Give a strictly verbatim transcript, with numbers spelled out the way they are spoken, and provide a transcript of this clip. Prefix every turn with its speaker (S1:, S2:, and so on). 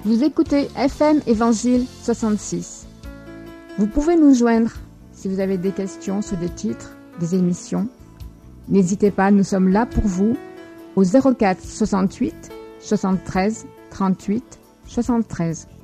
S1: Vous écoutez F M Évangile soixante-six. Vous pouvez nous joindre si vous avez des questions sur des titres, des émissions. N'hésitez pas, nous sommes là pour vous au zéro quatre soixante-huit soixante-treize trente-huit soixante-treize.